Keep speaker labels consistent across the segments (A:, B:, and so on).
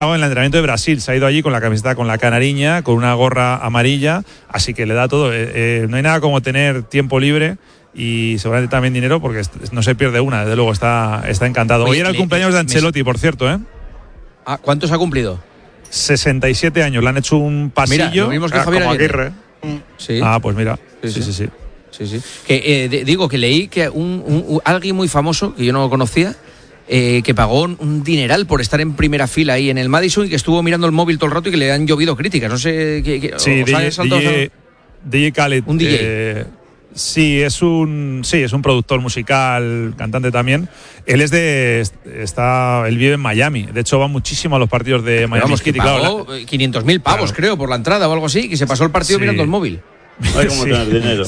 A: en el entrenamiento de Brasil, se ha ido allí con la camiseta con la canariña, con una gorra amarilla, así que le da todo. No hay nada como tener tiempo libre y seguramente también dinero, porque no se pierde una, desde luego está encantado. Hoy era el cumpleaños de Ancelotti, por cierto, ¿eh?
B: ¿Cuántos ha cumplido?
A: 67 años, le han hecho un pasillo.
B: Mira, lo mismo que Javier
A: como Aguirre.
B: Sí.
A: Pues mira, sí.
B: Que digo que leí que alguien muy famoso, que yo no conocía, que pagó un dineral por estar en primera fila ahí en el Madison y que estuvo mirando el móvil todo el rato y que le han llovido críticas. No sé qué.
A: Sí, DJ Khaled.
B: Un DJ.
A: Sí, es un productor musical, cantante también. Él él vive en Miami. De hecho, va muchísimo a los partidos de Miami.
B: Vamos, que pagó 500.000 pavos, creo, por la entrada o algo así, que se pasó el partido mirando el móvil.
C: Hay como tener dinero.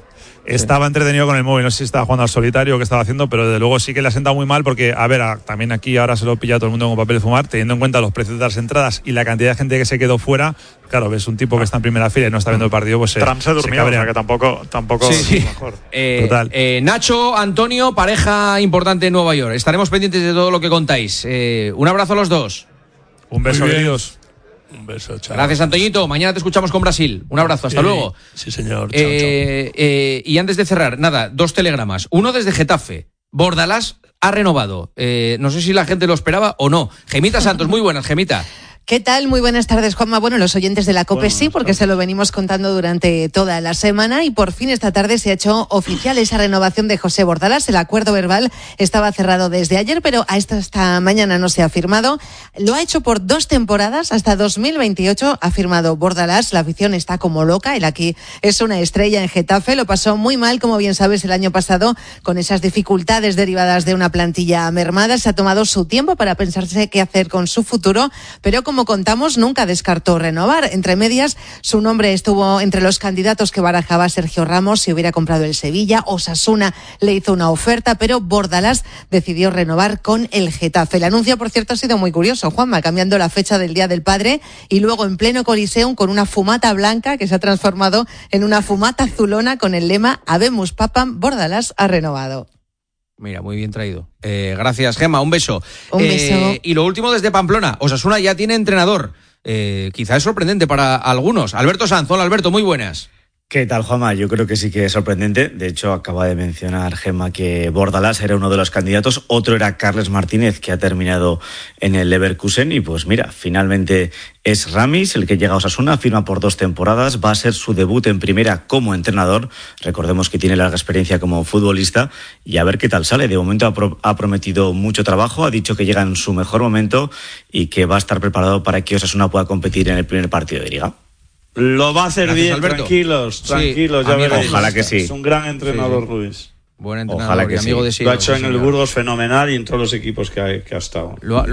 A: Estaba entretenido con el móvil, no sé si estaba jugando al solitario o qué estaba haciendo, pero desde luego sí que le ha sentado muy mal porque, también aquí ahora se lo pilla todo el mundo con papel de fumar, teniendo en cuenta los precios de las entradas y la cantidad de gente que se quedó fuera. Claro, ves un tipo que está en primera fila y no está viendo el partido, pues
D: Trump se durmió, o sea que tampoco
B: sí.
D: Es mejor.
A: Total.
B: Nacho, Antonio, pareja importante en Nueva York. Estaremos pendientes de todo lo que contáis. Un abrazo a los dos.
A: Un beso, queridos.
E: Un beso, chao.
B: Gracias, Antoñito. Mañana te escuchamos con Brasil. Un abrazo, hasta luego.
E: Sí, señor. Chao, chao.
B: Y antes de cerrar, dos telegramas. Uno desde Getafe. Bordalás ha renovado. No sé si la gente lo esperaba o no. Gemita Santos, muy buenas, Gemita.
F: ¿Qué tal? Muy buenas tardes, Juanma. Bueno, los oyentes de la COPE sí, porque se lo venimos contando durante toda la semana y por fin esta tarde se ha hecho oficial esa renovación de José Bordalás. El acuerdo verbal estaba cerrado desde ayer, pero esta mañana no se ha firmado. Lo ha hecho por 2 temporadas, hasta 2028 ha firmado Bordalás. La afición está como loca, él aquí es una estrella en Getafe. Lo pasó muy mal, como bien sabes, el año pasado con esas dificultades derivadas de una plantilla mermada. Se ha tomado su tiempo para pensarse qué hacer con su futuro, pero como contamos, nunca descartó renovar. Entre medias, su nombre estuvo entre los candidatos que barajaba Sergio Ramos si hubiera comprado el Sevilla. Osasuna le hizo una oferta, pero Bordalás decidió renovar con el Getafe. El anuncio, por cierto, ha sido muy curioso, Juanma, cambiando la fecha del Día del Padre y luego en pleno Coliseum con una fumata blanca que se ha transformado en una fumata azulona con el lema Habemus Papam, Bordalás ha renovado.
B: Mira, muy bien traído. Gracias, Gemma. Un beso.
F: Un beso.
B: Y lo último desde Pamplona. Osasuna ya tiene entrenador. Quizá es sorprendente para algunos. Alberto Sanz. Hola, Alberto. Muy buenas.
G: ¿Qué tal, Juanma? Yo creo que sí que es sorprendente. De hecho, acaba de mencionar Gemma que Bordalás era uno de los candidatos. Otro era Carles Martínez, que ha terminado en el Leverkusen. Y pues mira, finalmente es Ramis el que llega a Osasuna, firma por 2 temporadas. Va a ser su debut en primera como entrenador. Recordemos que tiene larga experiencia como futbolista. Y a ver qué tal sale. De momento ha prometido mucho trabajo. Ha dicho que llega en su mejor momento y que va a estar preparado para que Osasuna pueda competir en el primer partido de Liga.
C: Lo va a hacer.
B: Gracias,
C: bien,
B: Alberto.
C: Tranquilos,
B: Sí,
C: ya veréis.
G: Ojalá que sí.
C: Es un gran entrenador,
B: Sí.
C: Ruiz.
B: Buen entrenador.
G: Ojalá que
B: y amigo
G: sí.
B: de siglo.
C: Lo ha hecho en el
B: señor.
C: Burgos fenomenal y en todos los equipos que ha estado.
B: La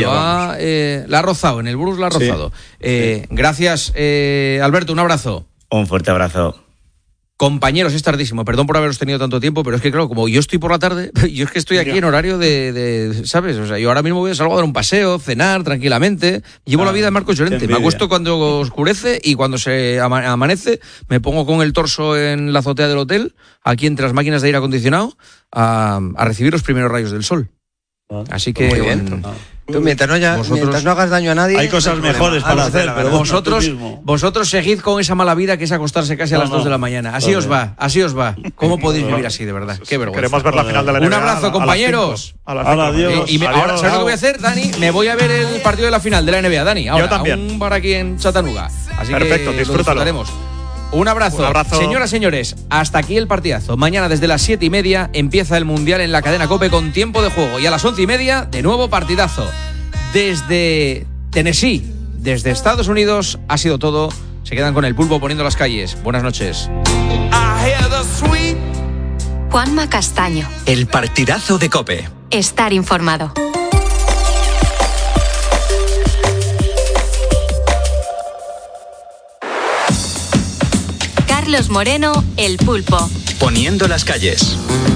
B: ha rozado, en el Burgos la ha rozado. Gracias, Alberto, un abrazo.
G: Un fuerte abrazo.
B: Compañeros, es tardísimo, perdón por haberos tenido tanto tiempo, pero es que claro, como yo estoy por la tarde, yo es que estoy aquí en horario de ¿sabes? O sea, yo ahora mismo voy a salir a dar un paseo, cenar tranquilamente, llevo la vida de Marcos Llorente, me acuesto cuando oscurece y cuando se amanece me pongo con el torso en la azotea del hotel, aquí entre las máquinas de aire acondicionado, a recibir los primeros rayos del sol. Así que
H: muy bien. Tú, mientras no hagas daño a nadie.
C: Hay cosas mejores para hacer, pero
B: vosotros seguid con esa mala vida que es acostarse casi a las 2 de la mañana. Así os va. ¿Cómo podéis vivir así, de verdad? Qué vergüenza.
D: Queremos ver la final de la NBA.
B: Un abrazo, compañeros.
C: Adiós.
B: Ahora, ¿sabes lo que voy a hacer, Dani? Me voy a ver el partido de la final de la NBA, Dani. Ahora,
D: yo también.
B: A un bar aquí en Chattanooga. Así
D: perfecto,
B: que
D: disfrútalo.
B: Lo Un abrazo. Señoras, señores, hasta aquí el partidazo. Mañana desde las 7:30 empieza el Mundial en la cadena COPE con tiempo de juego. Y a las 11:30, de nuevo partidazo. Desde Tennessee, desde Estados Unidos, ha sido todo. Se quedan con el pulpo poniendo las calles. Buenas noches.
I: Juanma Castaño.
J: El partidazo de COPE.
I: Estar informado. Carlos Moreno, el pulpo.
J: Poniendo las calles.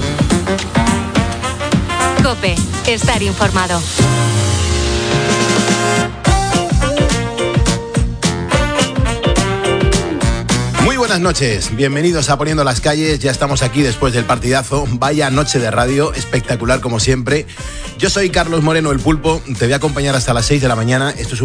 I: COPE. Estar informado.
K: Muy buenas buenas noches, bienvenidos a Poniendo las Calles, ya estamos aquí después del partidazo, vaya noche de radio, espectacular como siempre. Yo soy Carlos Moreno, el Pulpo, te voy a acompañar hasta las 6 de la mañana, esto es